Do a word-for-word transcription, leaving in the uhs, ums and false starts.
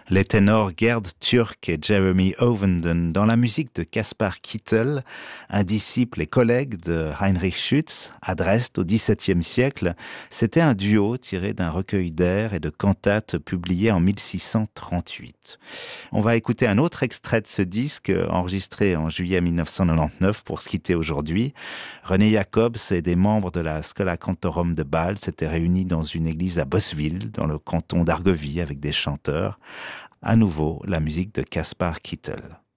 Les ténors Gerd Türk et Jeremy Ovenden dans la musique de Caspar Kittel, un disciple et collègue de Heinrich Schütz, à Dresde au dix-septième siècle. C'était un duo tiré d'un recueil d'airs et de cantates publié en mille six cent trente-huit. On va écouter un autre extrait de ce disque enregistré en juillet mille neuf cent quatre-vingt-dix-neuf pour se quitter aujourd'hui. René Jacobs et des membres de la Schola Cantorum de Bâle s'étaient réunis dans une église à Boswil, dans le canton d'Argovie, avec des chanteurs. À nouveau, la musique de Caspar Kittel.